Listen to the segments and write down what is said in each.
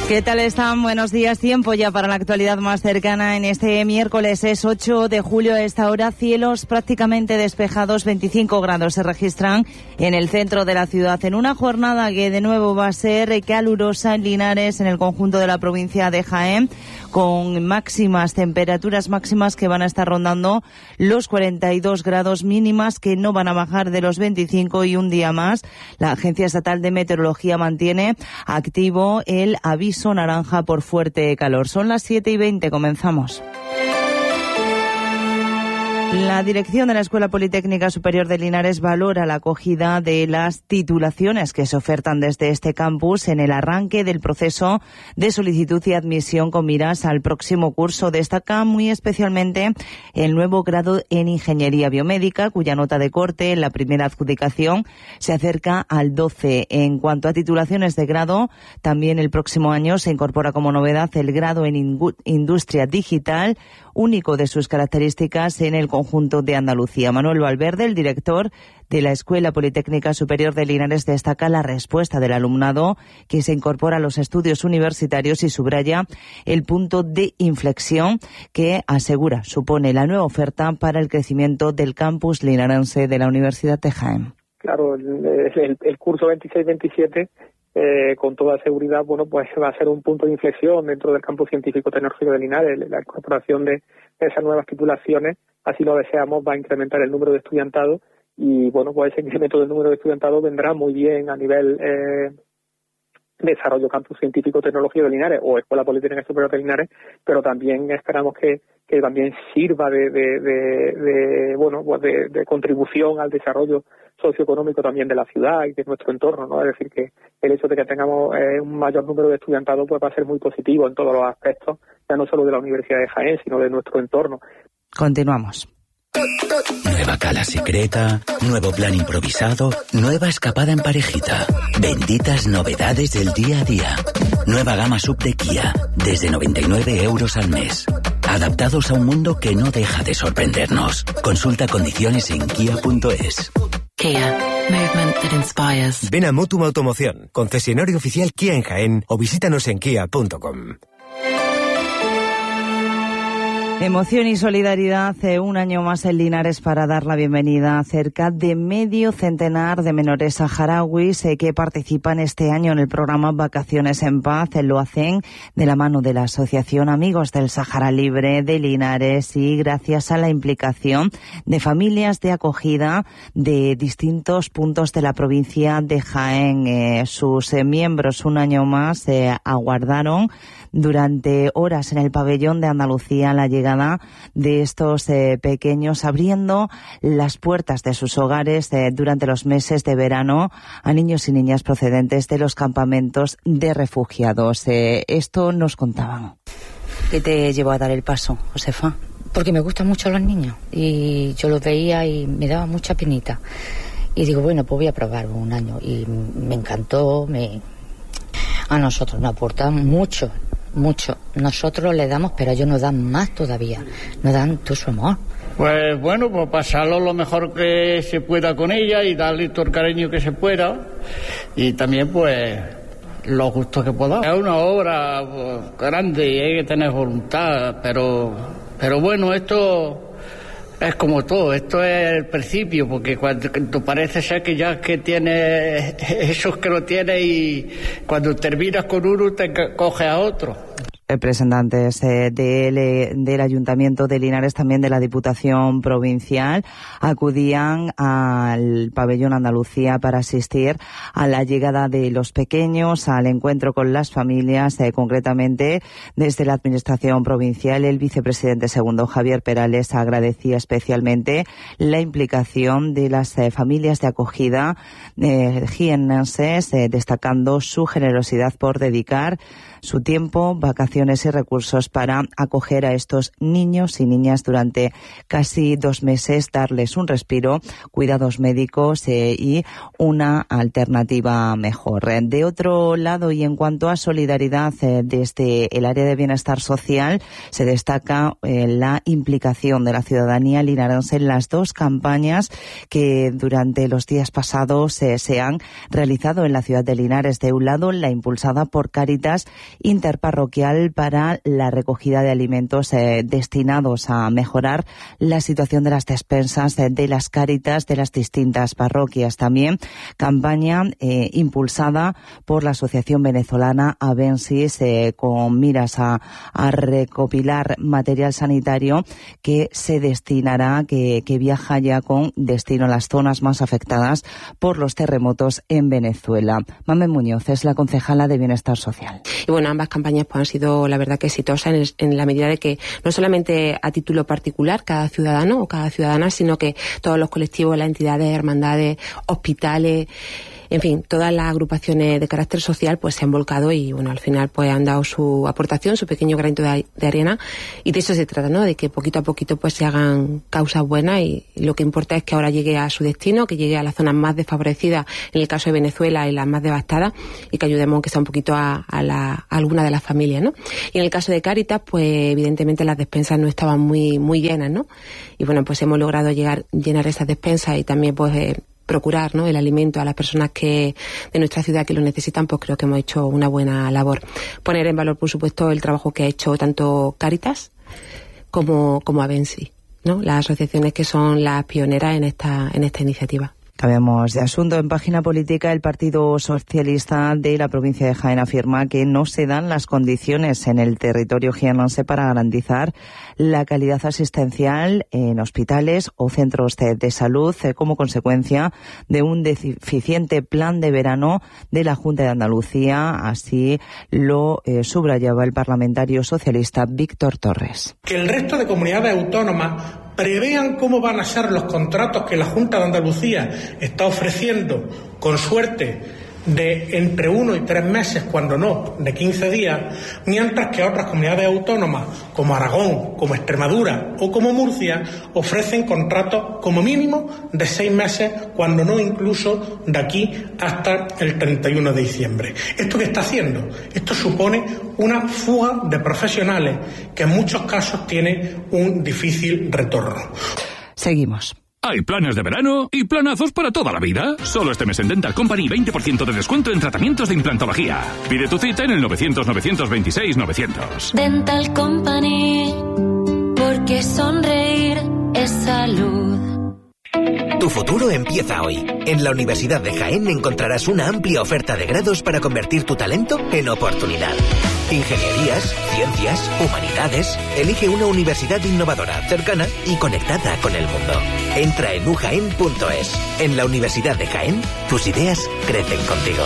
¿Qué tal están? Buenos días. Tiempo ya para la actualidad más cercana en este miércoles. Es 8 de julio a esta hora. Cielos prácticamente despejados. 25 grados se registran en el centro de la ciudad. En una jornada que de nuevo va a ser calurosa en Linares, en el conjunto de la provincia de Jaén, con temperaturas máximas que van a estar rondando los 42 grados, mínimas que no van a bajar de los 25, y un día más la Agencia Estatal de Meteorología mantiene activo el aviso naranja por fuerte calor. Son las 7:20, comenzamos. La dirección de la Escuela Politécnica Superior de Linares valora la acogida de las titulaciones que se ofertan desde este campus en el arranque del proceso de solicitud y admisión con miras al próximo curso. Destaca muy especialmente el nuevo grado en Ingeniería Biomédica, cuya nota de corte en la primera adjudicación se acerca al 12. En cuanto a titulaciones de grado, también el próximo año se incorpora como novedad el grado en Industria Digital, único de sus características en el conjunto de Andalucía. Manuel Valverde, el director de la Escuela Politécnica Superior de Linares, destaca la respuesta del alumnado que se incorpora a los estudios universitarios y subraya el punto de inflexión que, asegura, supone la nueva oferta para el crecimiento del campus linarense de la Universidad de Jaén. Claro, el curso 26-27 con toda seguridad, pues va a ser un punto de inflexión dentro del campus científico-tecnológico de Linares. La incorporación de esas nuevas titulaciones, así lo deseamos, va a incrementar el número de estudiantado y, pues ese incremento del número de estudiantado vendrá muy bien a nivel desarrollo campus científico-tecnológico de Linares o Escuela Politécnica Superior de Linares, pero también esperamos que también sirva de contribución al desarrollo socioeconómico también de la ciudad y de nuestro entorno, ¿no? Es decir, que el hecho de que tengamos un mayor número de estudiantado pues va a ser muy positivo en todos los aspectos, ya no solo de la Universidad de Jaén, sino de nuestro entorno. Continuamos. Nueva cala secreta, nuevo plan improvisado, nueva escapada en parejita. Benditas novedades del día a día. Nueva gama sub de Kia, desde 99 euros al mes. Adaptados a un mundo que no deja de sorprendernos. Consulta condiciones en kia.es. Kia, movement that inspires. Ven a Motum Automoción, concesionario oficial Kia en Jaén, o visítanos en kia.com. Emoción y solidaridad, un año más en Linares para dar la bienvenida a cerca de medio centenar de menores saharauis que participan este año en el programa Vacaciones en Paz. Lo hacen de la mano de la Asociación Amigos del Sáhara Libre de Linares y gracias a la implicación de familias de acogida de distintos puntos de la provincia de Jaén. Sus miembros un año más aguardaron durante horas en el pabellón de Andalucía la llegada de estos pequeños, abriendo las puertas de sus hogares durante los meses de verano a niños y niñas procedentes de los campamentos de refugiados. Esto nos contaban. ¿Qué te llevó a dar el paso, Josefa? Porque me gustan mucho los niños y yo los veía y me daba mucha penita. Y digo, pues voy a probar un año. Y me encantó, a nosotros nos aportan mucho. Nosotros le damos, pero ellos nos dan más todavía. Nos dan todo su amor. Pues pasarlo lo mejor que se pueda con ella y darle todo el cariño que se pueda. Y también, los gustos que podamos. Es una obra grande y hay que tener voluntad, pero esto es como todo, esto es el principio, porque cuando parece ser que ya que tienes esos que lo tienes y cuando terminas con uno te coges a otro. Representantes del Ayuntamiento de Linares, también de la Diputación Provincial, acudían al pabellón Andalucía para asistir a la llegada de los pequeños, al encuentro con las familias, concretamente desde la Administración Provincial. El vicepresidente segundo, Javier Perales, agradecía especialmente la implicación de las familias de acogida jiennenses, destacando su generosidad por dedicar su tiempo, vacaciones instalaciones y recursos para acoger a estos niños y niñas durante casi 2 meses, darles un respiro, cuidados médicos y una alternativa mejor. De otro lado, y en cuanto a solidaridad, desde el área de bienestar social se destaca la implicación de la ciudadanía linarense en las 2 campañas que durante los días pasados se han realizado en la ciudad de Linares. De un lado, la impulsada por Cáritas interparroquial para la recogida de alimentos destinados a mejorar la situación de las despensas de las Cáritas de las distintas parroquias. También campaña impulsada por la Asociación Venezolana Abensis con miras a recopilar material sanitario que se destinará, que viaja ya con destino a las zonas más afectadas por los terremotos en Venezuela. Mamen Muñoz es la concejala de Bienestar Social. Y bueno, ambas campañas pues han sido la verdad que exitosas en la medida de que no solamente a título particular cada ciudadano o cada ciudadana, sino que todos los colectivos, las entidades, hermandades, hospitales, en fin, todas las agrupaciones de carácter social pues se han volcado y bueno, al final pues han dado su aportación, su pequeño granito de arena, y de eso se trata, ¿no? De que poquito a poquito pues se hagan causas buenas, y lo que importa es que ahora llegue a su destino, que llegue a las zonas más desfavorecidas, en el caso de Venezuela, y las más devastadas, y que ayudemos aunque sea un poquito a alguna de las familias, ¿no? Y en el caso de Cáritas, pues evidentemente las despensas no estaban muy llenas, ¿no? Y bueno, pues hemos logrado llenar esas despensas y también pues procurar, ¿no?, el alimento a las personas que de nuestra ciudad que lo necesitan. Pues creo que hemos hecho una buena labor. Poner en valor, por supuesto, el trabajo que ha hecho tanto Cáritas como Abensis, ¿no?, las asociaciones que son las pioneras en esta iniciativa. Cambiamos de asunto. En página política, el Partido Socialista de la provincia de Jaén afirma que no se dan las condiciones en el territorio jiennense para garantizar la calidad asistencial en hospitales o centros de salud como consecuencia de un deficiente plan de verano de la Junta de Andalucía. Así lo subrayaba el parlamentario socialista Víctor Torres. Que el resto de comunidades autónomas prevean cómo van a ser los contratos que la Junta de Andalucía está ofreciendo, con suerte de entre 1 y 3 meses, cuando no, de 15 días, mientras que otras comunidades autónomas, como Aragón, como Extremadura o como Murcia, ofrecen contratos como mínimo de 6 meses, cuando no incluso de aquí hasta el 31 de diciembre. ¿Esto qué está haciendo? Esto supone una fuga de profesionales que en muchos casos tiene un difícil retorno. Seguimos. Hay planes de verano y planazos para toda la vida. Solo este mes en Dental Company 20% de descuento en tratamientos de implantología. Pide tu cita en el 900-926-900. Dental Company, porque sonreír es salud. Tu futuro empieza hoy. En la Universidad de Jaén encontrarás una amplia oferta de grados para convertir tu talento en oportunidad. Ingenierías, ciencias, humanidades. Elige una universidad innovadora, cercana y conectada con el mundo. Entra en ujaen.es. En la Universidad de Jaén, tus ideas crecen contigo.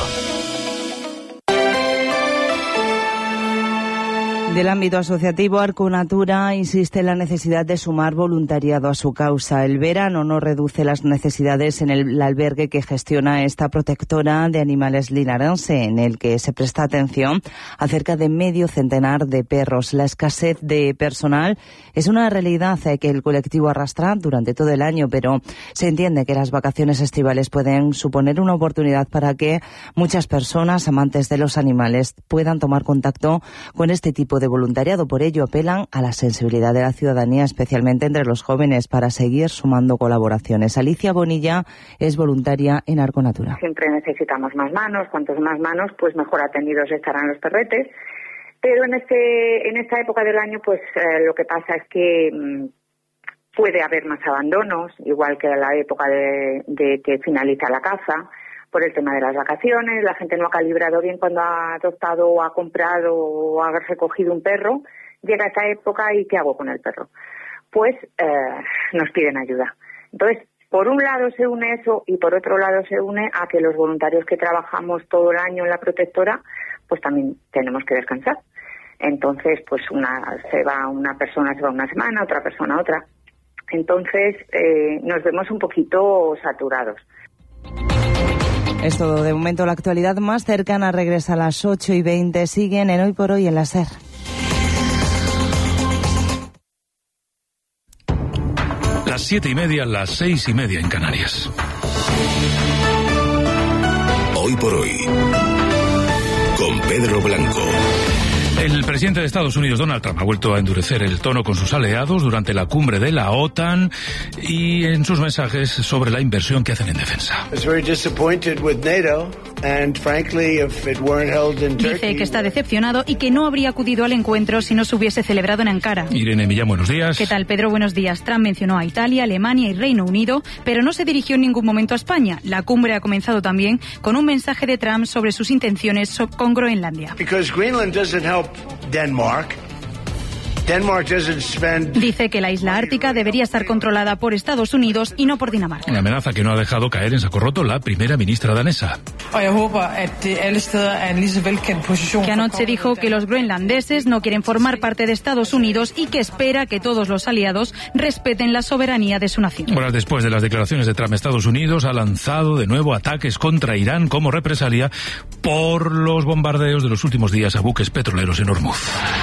Del ámbito asociativo, Arconatura insiste en la necesidad de sumar voluntariado a su causa. El verano no reduce las necesidades en el albergue que gestiona esta protectora de animales linarense, en el que se presta atención a cerca de medio centenar de perros. La escasez de personal es una realidad que el colectivo arrastra durante todo el año, pero se entiende que las vacaciones estivales pueden suponer una oportunidad para que muchas personas amantes de los animales puedan tomar contacto con este tipo de voluntariado. Por ello apelan a la sensibilidad de la ciudadanía, especialmente entre los jóvenes, para seguir sumando colaboraciones. Alicia Bonilla es voluntaria en Arconatura. Siempre necesitamos más manos, cuantos más manos pues mejor atendidos estarán los perretes, pero en esta época del año pues lo que pasa es que puede haber más abandonos, igual que en la época de que finaliza la caza. Por el tema de las vacaciones, la gente no ha calibrado bien cuando ha adoptado o ha comprado o ha recogido un perro. Llega esta época y ¿qué hago con el perro? Pues nos piden ayuda. Entonces, por un lado se une eso y por otro lado se une a que los voluntarios que trabajamos todo el año en la protectora, pues también tenemos que descansar. Entonces, pues una persona se va una semana, otra persona otra. Entonces, nos vemos un poquito saturados. Es todo de momento. La actualidad más cercana regresa a las 8:20. Siguen en Hoy por Hoy en la SER. Las 7:30, las 6:30 en Canarias. Hoy por hoy, con Pedro Blanco. El presidente de Estados Unidos, Donald Trump, ha vuelto a endurecer el tono con sus aliados durante la cumbre de la OTAN y en sus mensajes sobre la inversión que hacen en defensa. Dice que está decepcionado y que no habría acudido al encuentro si no se hubiese celebrado en Ankara. Irene Millán, buenos días. ¿Qué tal, Pedro? Buenos días. Trump mencionó a Italia, Alemania y Reino Unido, pero no se dirigió en ningún momento a España. La cumbre ha comenzado también con un mensaje de Trump sobre sus intenciones con Groenlandia. Dice que la isla ártica debería estar controlada por Estados Unidos y no por Dinamarca. Una amenaza que no ha dejado caer en saco roto la primera ministra danesa. Que anoche dijo que los groenlandeses no quieren formar parte de Estados Unidos y que espera que todos los aliados respeten la soberanía de su nación. Horas después de las declaraciones de Trump, Estados Unidos ha lanzado de nuevo ataques contra Irán como represalia por los bombardeos de los últimos días a buques petroleros en Hormuz.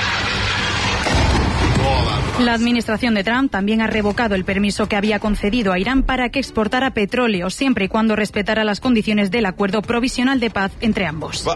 La administración de Trump también ha revocado el permiso que había concedido a Irán para que exportara petróleo, siempre y cuando respetara las condiciones del acuerdo provisional de paz entre ambos.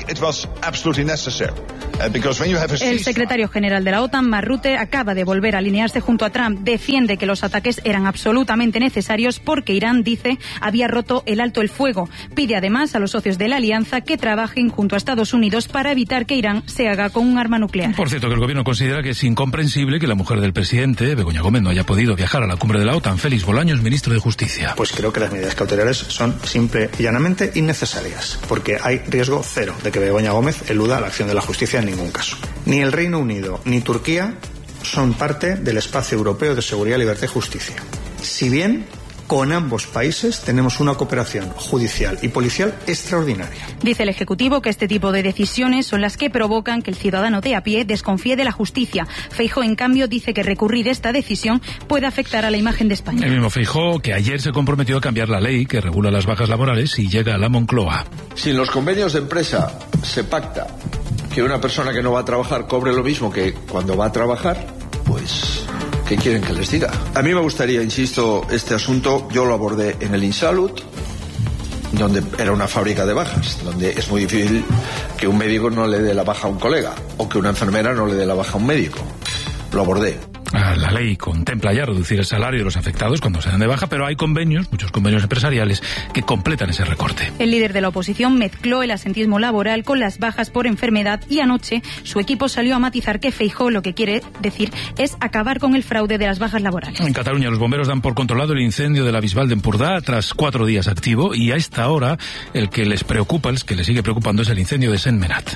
El secretario general de la OTAN, Mark Rutte, acaba de volver a alinearse junto a Trump. Defiende que los ataques eran absolutamente necesarios porque Irán, dice, había roto el alto el fuego. Pide además a los socios de la alianza que trabajen junto a Estados Unidos para evitar que Irán se haga con un arma nuclear. Por cierto, que el gobierno considera que es incomprensible que la mujer del presidente, Begoña Gómez, no haya podido viajar a la cumbre de la OTAN. Félix Bolaños, ministro de Justicia. Pues creo que las medidas cautelares son simple y llanamente innecesarias, porque hay riesgo cero de que Begoña Gómez eluda la acción de la justicia en ningún caso. Ni el Reino Unido ni Turquía son parte del espacio europeo de seguridad, libertad y justicia. Si bien con ambos países tenemos una cooperación judicial y policial extraordinaria. Dice el Ejecutivo que este tipo de decisiones son las que provocan que el ciudadano de a pie desconfíe de la justicia. Feijóo, en cambio, dice que recurrir esta decisión puede afectar a la imagen de España. El mismo Feijóo, que ayer se comprometió a cambiar la ley que regula las bajas laborales si llega a la Moncloa. Si en los convenios de empresa se pacta que una persona que no va a trabajar cobre lo mismo que cuando va a trabajar, pues ¿qué quieren que les diga? A mí me gustaría, insisto, este asunto yo lo abordé en el Insalud, donde era una fábrica de bajas, donde es muy difícil que un médico no le dé la baja a un colega o que una enfermera no le dé la baja a un médico. Lo abordé. La ley contempla ya reducir el salario de los afectados cuando se dan de baja, pero hay convenios, muchos convenios empresariales, que completan ese recorte. El líder de la oposición mezcló el asentismo laboral con las bajas por enfermedad y anoche su equipo salió a matizar que Feijóo lo que quiere decir es acabar con el fraude de las bajas laborales. En Cataluña los bomberos dan por controlado el incendio de la Bisbal de Empordà tras 4 días activo y a esta hora el que les preocupa, el que les sigue preocupando es el incendio de Sentmenat,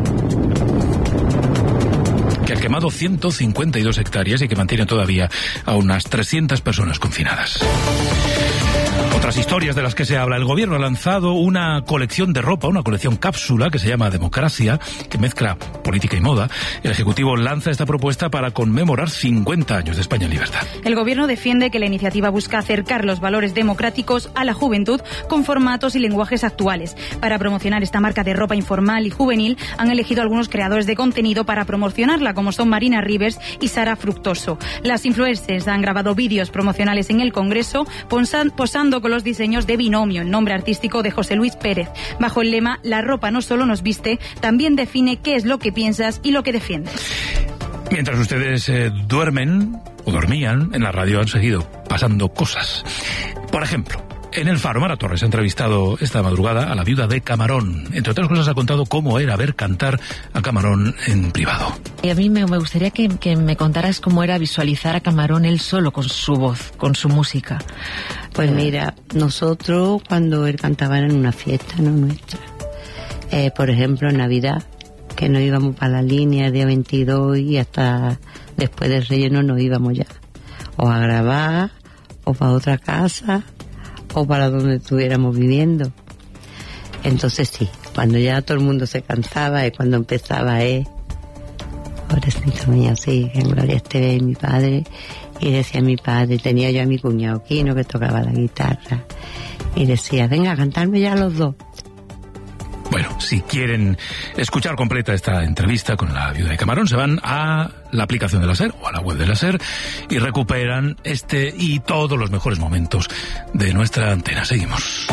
que ha quemado 152 hectáreas y que mantiene todavía a unas 300 personas confinadas. Otras historias de las que se habla. El gobierno ha lanzado una colección de ropa, una colección cápsula que se llama Democracia, que mezcla política y moda. El Ejecutivo lanza esta propuesta para conmemorar 50 años de España en libertad. El gobierno defiende que la iniciativa busca acercar los valores democráticos a la juventud con formatos y lenguajes actuales. Para promocionar esta marca de ropa informal y juvenil han elegido algunos creadores de contenido para promocionarla, como son Marina Rivers y Sara Fructoso. Las influencers han grabado vídeos promocionales en el Congreso posando con los diseños de Binomio, el nombre artístico de José Luis Pérez. Bajo el lema "La ropa no solo nos viste, también define qué es lo que piensas y lo que defiendes". Mientras ustedes duermen o dormían, en la radio han seguido pasando cosas. Por ejemplo, en El Faro, Mara Torres ha entrevistado esta madrugada a la viuda de Camarón. Entre otras cosas ha contado cómo era ver cantar a Camarón en privado. Y a mí me gustaría que me contaras cómo era visualizar a Camarón él solo, con su voz, con su música. Pues mira, nosotros cuando él cantaba en una fiesta, no nuestra. Por ejemplo, en Navidad, que nos íbamos para la línea el día 22 y hasta después del relleno nos íbamos ya. O a grabar, o para otra casa, o para donde estuviéramos viviendo. Entonces sí, cuando ya todo el mundo se cansaba, es cuando empezaba pobrecito mío, sí, en Gloria esté mi padre, y decía mi padre, tenía yo a mi cuñado Quino que tocaba la guitarra, y decía, venga, a cantarme ya los dos. Bueno, si quieren escuchar completa esta entrevista con la viuda de Camarón, se van a la aplicación de la SER o a la web de la SER y recuperan este y todos los mejores momentos de nuestra antena. Seguimos.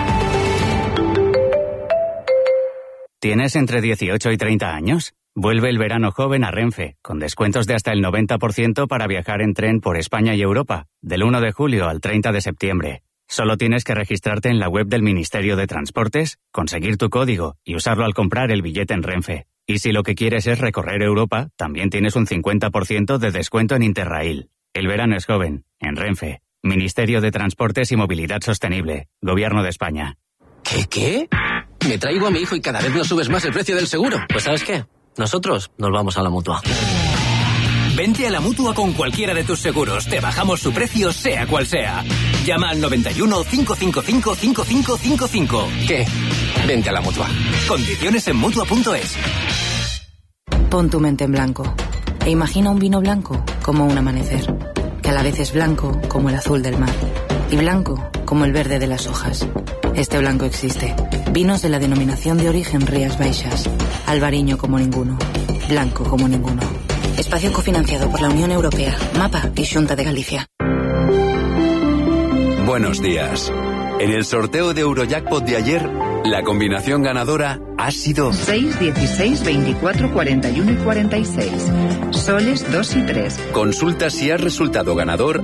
¿Tienes entre 18 y 30 años? Vuelve el verano joven a Renfe, con descuentos de hasta el 90% para viajar en tren por España y Europa, del 1 de julio al 30 de septiembre. Solo tienes que registrarte en la web del Ministerio de Transportes, conseguir tu código y usarlo al comprar el billete en Renfe. Y si lo que quieres es recorrer Europa, también tienes un 50% de descuento en Interrail. El verano es joven, en Renfe. Ministerio de Transportes y Movilidad Sostenible, Gobierno de España. ¿Qué? Me traigo a mi hijo y cada vez nos subes más el precio del seguro. Pues ¿sabes qué? Nosotros nos vamos a la Mutua. Vente a la Mutua con cualquiera de tus seguros. Te bajamos su precio, sea cual sea. Llama al 91 555 5555. ¿Qué? Vente a la Mutua. Condiciones en Mutua.es. Pon tu mente en blanco e imagina un vino blanco como un amanecer, que a la vez es blanco como el azul del mar y blanco como el verde de las hojas. Este blanco existe. Vinos de la denominación de origen Rías Baixas. Albariño como ninguno. Blanco como ninguno. Espacio cofinanciado por la Unión Europea, MAPA y Xunta de Galicia. Buenos días. En el sorteo de Eurojackpot de ayer, la combinación ganadora ha sido 6, 16, 24, 41 y 46. Soles 2 y 3. Consulta si has resultado ganador